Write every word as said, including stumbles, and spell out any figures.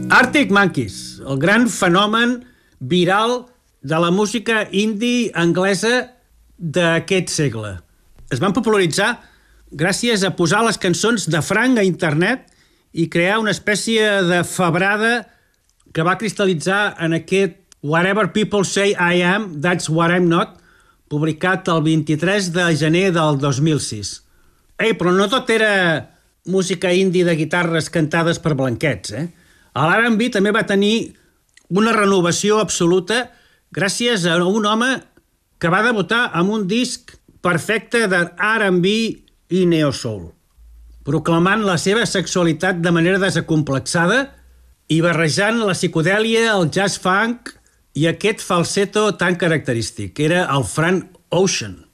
Arctic Monkeys, el gran fenomen viral de la música indie anglesa d'aquest segle. Es van popularitzar gràcies a posar les cançons de franc a internet i crear una espècie de febrada que va cristal·litzar en aquest Whatever People Say I Am, That's What I'm Not, publicat el vint-i-tres de gener del dos mil sis. Ei, però no tot era música indie de guitarres cantades per blanquets, eh? L'R and B també va tenir una renovació absoluta gràcies a un home que va debutar amb un disc perfecte de R and B i neo-soul, proclamant la seva sexualitat de manera desacomplexada i barrejant la psicodèlia, el jazz funk i aquest falsetto tan característic. Era el Frank Ocean.